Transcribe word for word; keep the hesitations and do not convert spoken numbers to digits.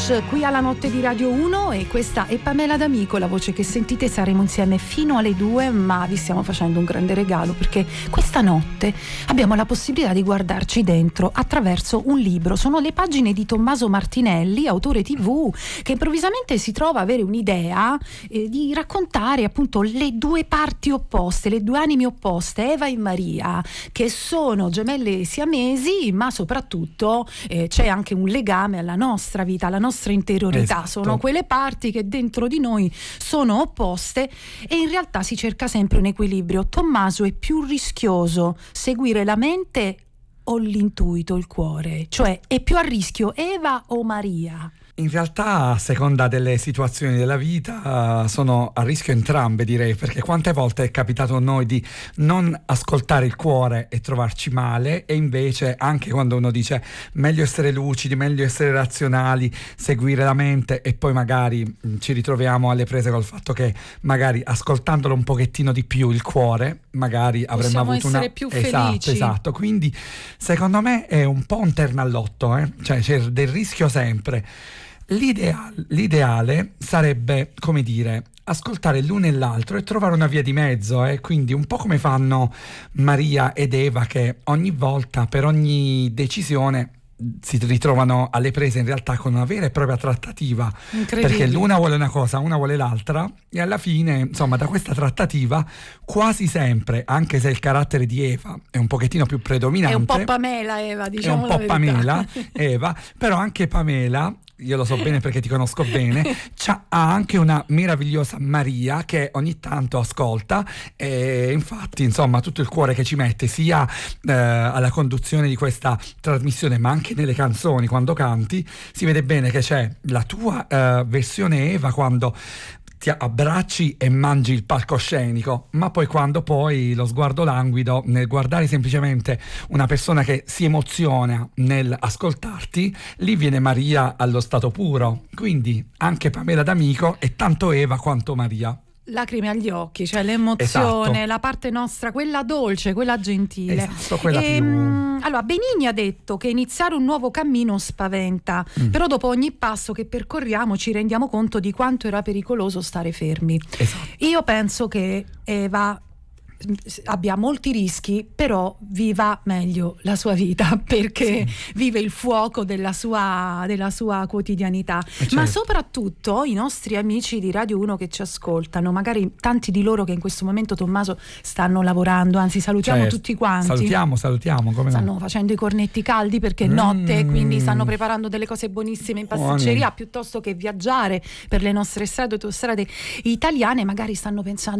Rush qui alla notte di Radio uno, e questa è Pamela D'Amico, la voce che sentite. Saremo insieme fino alle due, ma vi stiamo facendo un grande regalo perché questa notte abbiamo la possibilità di guardarci dentro attraverso un libro. Sono le pagine di Tommaso Martinelli, autore tivù, che improvvisamente si trova a avere un'idea eh, di raccontare appunto le due parti opposte, le due anime opposte, Eva e Maria, che sono gemelle siamesi, ma soprattutto eh, c'è anche un legame alla nostra vita, alla nostra interiorità. Esatto. Sono quelle parti che dentro di noi sono opposte e in realtà si cerca sempre un equilibrio. Tommaso, è più rischioso seguire la mente o l'intuito, il cuore? Cioè, è più a rischio Eva o Maria? In realtà, a seconda delle situazioni della vita, uh, sono a rischio entrambe, direi, perché quante volte è capitato a noi di non ascoltare il cuore e trovarci male, e invece anche quando uno dice meglio essere lucidi, meglio essere razionali, seguire la mente, e poi magari mh, ci ritroviamo alle prese col fatto che magari ascoltandolo un pochettino di più il cuore, magari avremmo Possiamo avuto essere una... più esatto, felici. esatto, quindi secondo me è un po' un terno al lotto, eh? Cioè c'è del rischio sempre. L'ideale, l'ideale sarebbe, come dire, ascoltare l'uno e l'altro e trovare una via di mezzo, eh? Quindi un po' come fanno Maria ed Eva, che ogni volta, per ogni decisione, si ritrovano alle prese in realtà con una vera e propria trattativa, perché l'una vuole una cosa, una vuole l'altra, e alla fine, insomma, da questa trattativa quasi sempre, anche se il carattere di Eva è un pochettino più predominante, È un po' Pamela Eva, diciamo, è un po' la verità. Pamela Eva, però anche Pamela, io lo so bene perché ti conosco bene, c'ha, ha anche una meravigliosa Maria che ogni tanto ascolta, e infatti insomma tutto il cuore che ci mette sia eh, alla conduzione di questa trasmissione, ma anche nelle canzoni, quando canti si vede bene che c'è la tua eh, versione Eva quando ti abbracci e mangi il palcoscenico, ma poi quando poi lo sguardo languido nel guardare semplicemente una persona che si emoziona nel ascoltarti, lì viene Maria allo stato puro. Quindi anche Pamela D'Amico è tanto Eva quanto Maria. Lacrime agli occhi, cioè l'emozione, Esatto. la parte nostra, quella dolce, quella gentile. Esatto, quella e, più... mh, allora, Benigni ha detto che iniziare un nuovo cammino spaventa, Mm. però dopo ogni passo che percorriamo ci rendiamo conto di quanto era pericoloso stare fermi. Esatto. Io penso che Eva abbia molti rischi, però viva meglio la sua vita, perché sì, vive il fuoco della sua, della sua quotidianità. Certo. Ma soprattutto i nostri amici di Radio uno che ci ascoltano, magari tanti di loro che in questo momento, Tommaso, stanno lavorando, anzi salutiamo certo, tutti quanti. Salutiamo, salutiamo, come stanno no? facendo i cornetti caldi perché è Mm. notte, quindi stanno preparando delle cose buonissime in pasticceria, Buoni. piuttosto che viaggiare per le nostre strade, autostrade italiane. Magari stanno pensando: